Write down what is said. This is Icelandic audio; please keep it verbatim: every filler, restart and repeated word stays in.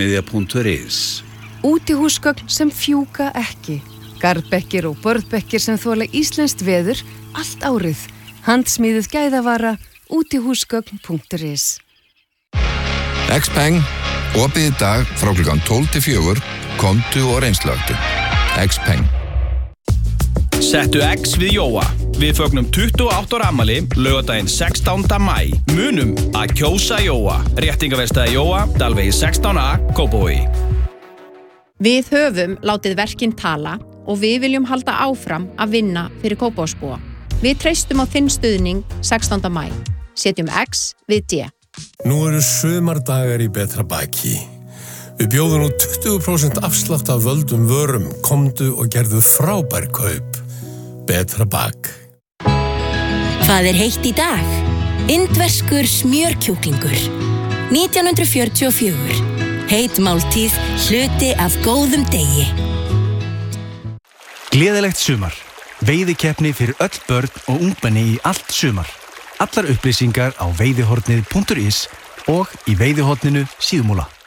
miðja punktur is. Útihúsgögn sem fjúka ekki. Garðbekkir og borðbekkir sem þola íslenskt veður allt árið. Handsmíðuð gæðavara útihúsgögn punktur is. Xpeng, opið í dag frá klukkan tólf til fjögur, komdu og reynslögdu. Xpeng. Settu X við Jóa. Við fögnum tuttugu og átta ára afmæli laugardaginn sextánda maí. Munum að kjósa Jóa. Réttingaverkstæði Jóa, Dalvegi sextán A, Kópavogi. Við höfum látið verkin tala og við viljum halda áfram að vinna fyrir Kópavogsbúa. Við treystum á þinn stuðning sextánda maí. Setjum X við D. Nú eru sumardagar í betra baki. Við bjóðum nú tuttugu prósent afslátt af völdum vörum, komdu og gerðu frábær kaup. Betra bak. Hvað er heitt í dag? Indverskur smjörkjúklingur. nítján hundruð fjörutíu og fjögur. Heit máltíð, hluti af góðum degi. Gleðilegt sumar. Veiðikeppni fyrir öll börn og ungmenni í allt sumar. Allar upplýsingar á veiðihornið punktur is og í veiðihorninu síðumúla.